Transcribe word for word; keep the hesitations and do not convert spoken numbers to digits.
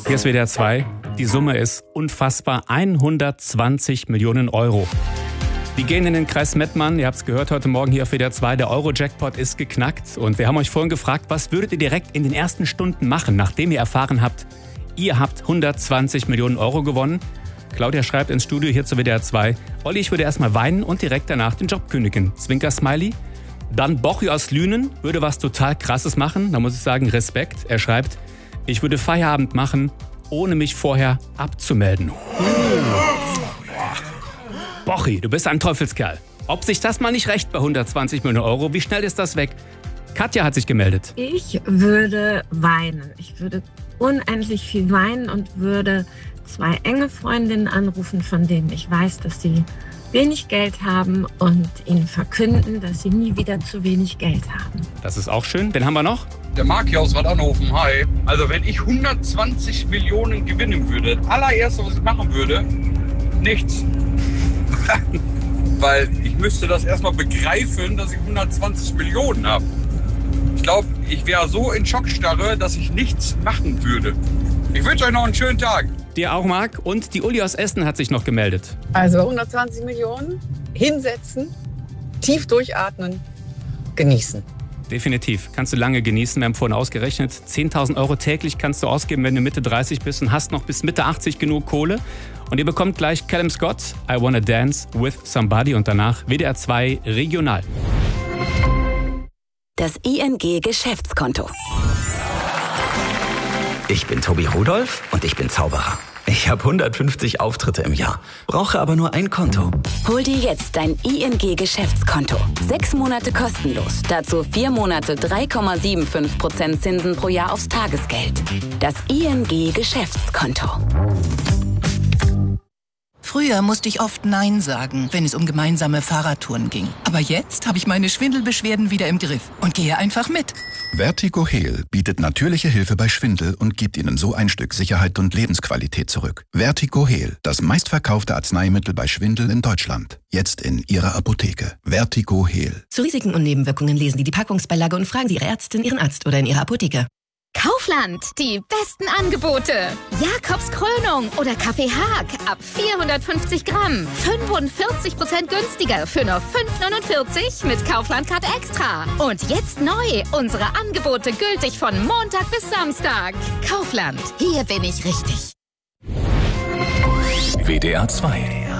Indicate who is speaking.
Speaker 1: Hier ist W D R zwei. Die Summe ist unfassbar. hundertzwanzig Millionen Euro. Die gehen in den Kreis Mettmann. Ihr habt es gehört heute Morgen hier auf W D R zwei. Der Euro-Jackpot ist geknackt. Und wir haben euch vorhin gefragt, was würdet ihr direkt in den ersten Stunden machen, nachdem ihr erfahren habt, ihr habt hundertzwanzig Millionen Euro gewonnen. Claudia schreibt ins Studio hier zu W D R zwei. Olli, ich würde erstmal weinen und direkt danach den Job kündigen. Zwinker-Smiley. Dann Bochi aus Lünen würde was total Krasses machen. Da muss ich sagen, Respekt. Er schreibt, ich würde Feierabend machen, ohne mich vorher abzumelden. Bochi, du bist ein Teufelskerl. Ob sich das mal nicht recht bei hundertzwanzig Millionen Euro, wie schnell ist das weg? Katja hat sich gemeldet.
Speaker 2: Ich würde weinen. Ich würde unendlich viel weinen und würde zwei enge Freundinnen anrufen, von denen ich weiß, dass sie wenig Geld haben und ihnen verkünden, dass sie nie wieder zu wenig Geld haben.
Speaker 1: Das ist auch schön. Wen haben wir noch?
Speaker 3: Der Marc hier aus Radanofen. Hi. Also wenn ich hundertzwanzig Millionen gewinnen würde, das allererste, was ich machen würde, nichts. Weil ich müsste das erstmal begreifen, dass ich hundertzwanzig Millionen habe. Ich glaube, ich wäre so in Schockstarre, dass ich nichts machen würde. Ich wünsche euch noch einen schönen Tag.
Speaker 1: Dir auch, Marc. Und die Uli aus Essen hat sich noch gemeldet.
Speaker 4: Also hundertzwanzig Millionen, hinsetzen, tief durchatmen, genießen.
Speaker 1: Definitiv. Kannst du lange genießen. Wir haben vorhin ausgerechnet, zehntausend Euro täglich kannst du ausgeben, wenn du Mitte dreißig bist und hast noch bis Mitte achtzig genug Kohle. Und ihr bekommt gleich Callum Scott, I Wanna Dance with Somebody und danach W D R zwei Regional.
Speaker 5: Das I N G-Geschäftskonto.
Speaker 6: Ich bin Tobi Rudolph und ich bin Zauberer. Ich habe hundertfünfzig Auftritte im Jahr, brauche aber nur ein Konto.
Speaker 5: Hol dir jetzt dein I N G-Geschäftskonto. Sechs Monate kostenlos. Dazu vier Monate drei Komma fünfundsiebzig Prozent Zinsen pro Jahr aufs Tagesgeld. Das I N G-Geschäftskonto.
Speaker 7: Früher musste ich oft Nein sagen, wenn es um gemeinsame Fahrradtouren ging. Aber jetzt habe ich meine Schwindelbeschwerden wieder im Griff und gehe einfach mit.
Speaker 8: Vertigo Heal bietet natürliche Hilfe bei Schwindel und gibt Ihnen so ein Stück Sicherheit und Lebensqualität zurück. Vertigo Heal, das meistverkaufte Arzneimittel bei Schwindel in Deutschland. Jetzt in Ihrer Apotheke. Vertigo Heal.
Speaker 9: Zu Risiken und Nebenwirkungen lesen Sie die Packungsbeilage und fragen Sie Ihre Ärztin, Ihren Arzt oder in Ihrer Apotheke.
Speaker 10: Kaufland, die besten Angebote. Jakobs Krönung oder Kaffee Haag ab vierhundertfünfzig Gramm. fünfundvierzig Prozent günstiger für nur fünf neunundvierzig mit Kaufland-Card Extra. Und jetzt neu, unsere Angebote gültig von Montag bis Samstag. Kaufland, hier bin ich richtig.
Speaker 11: W D R zwei.